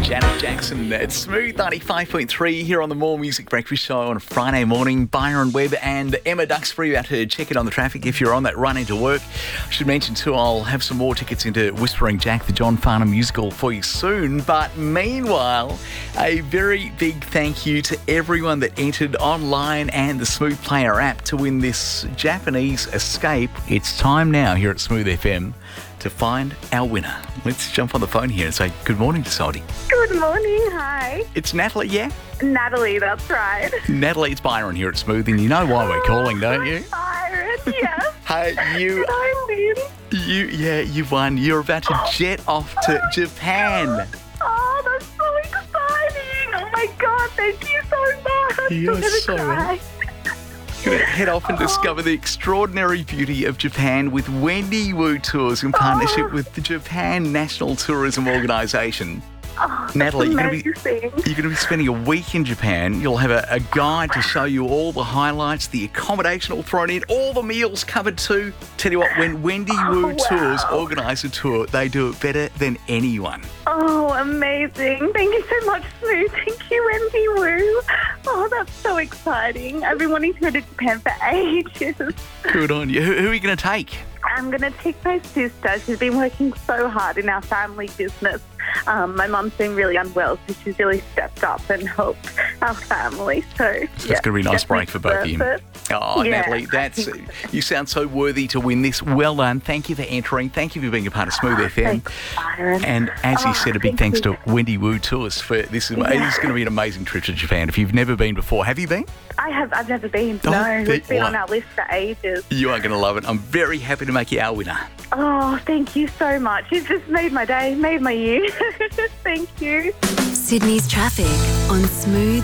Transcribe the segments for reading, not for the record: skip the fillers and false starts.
Janet Jackson at Smooth 95.3 here on the More Music Breakfast Show on a Friday morning. Byron Webb and Emma Duxbury about to check in on the traffic if you're on that run into work. I should mention too, I'll have some more tickets into Whispering Jack, the John Farnham musical, for you soon. But meanwhile, a very big thank you to everyone that entered online and the Smooth Player app to win this Japanese escape. It's time now here at Smooth FM to find our winner. Let's jump on the phone here and say good morning to somebody. Good morning, hi. It's Natalie, yeah? Natalie, that's right. Natalie, it's Byron here at Smooth, and you know why we're calling, don't you? Byron, yes. Hey, Did I win? you won. You're about to jet off to Japan. Oh, that's so exciting. Oh my God, thank you so much. You're I'm gonna so cry. Going to head off and discover the extraordinary beauty of Japan with Wendy Wu Tours in partnership with the Japan National Tourism Organisation. Oh, Natalie, you're amazing. going to be spending a week in Japan. You'll have a guide to show you all the highlights, the accommodation all thrown in, all the meals covered too. Tell you what, when Wendy Wu Tours organise a tour, they do it better than anyone. Oh, amazing. Thank you so much, Smooth. Thank you, Wendy Wu. Oh, that's so exciting. I've been wanting to go to Japan for ages. Good on you. Who are you going to take? I'm going to take my sister. She's been working so hard in our family business. My mum's been really unwell, so she's really stepped up and helped our family. So it's going to be a nice break for both of you. Oh, Yeah, Natalie, you sound so worthy to win this. Well done. Thank you for entering. Thank you for being a part of Smooth FM. Thanks, Byron. And as you said, a big thanks you. to Wendy Wu Tours for this. It's going to be an amazing trip to Japan. If you've never been before, have you been? I've never been. Oh, No, it's been what? on our list for ages. You are going to love it. I'm very happy to make you our winner. Oh, thank you so much. It's just made my day, made my year. Thank you. Sydney's traffic on Smooth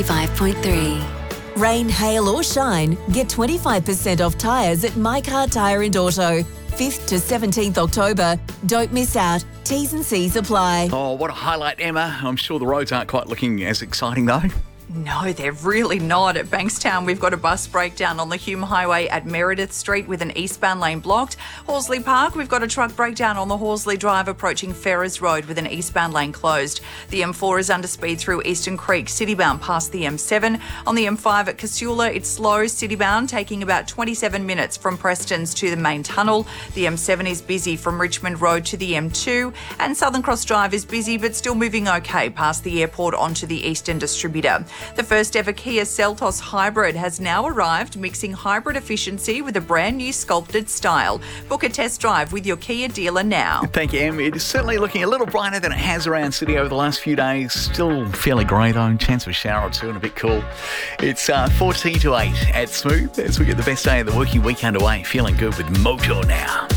95.3. Rain, hail or shine, get 25% off tyres at My Car Tyre and Auto. 5th to 17th October. Don't miss out. T's and C's apply. Oh, what a highlight, Emma. I'm sure the roads aren't quite looking as exciting, though. No, they're really not. At Bankstown, we've got a bus breakdown on the Hume Highway at Meredith Street with an eastbound lane blocked. Horsley Park, we've got a truck breakdown on the Horsley Drive approaching Ferrers Road with an eastbound lane closed. The M4 is under speed through Eastern Creek, citybound past the M7. On the M5 at Casula, it's slow, citybound, taking about 27 minutes from Preston's to the main tunnel. The M7 is busy from Richmond Road to the M2. And Southern Cross Drive is busy but still moving okay past the airport onto the Eastern Distributor. The first ever Kia Seltos Hybrid has now arrived, mixing hybrid efficiency with a brand new sculpted style. Book a test drive with your Kia dealer now. Thank you, Em. It is certainly looking a little brighter than it has around City over the last few days. Still fairly grey though, chance of a shower or two and a bit cool. It's 14 to 8 at Smooth as we get the best day of the working week underway. Feeling good with Mojo now.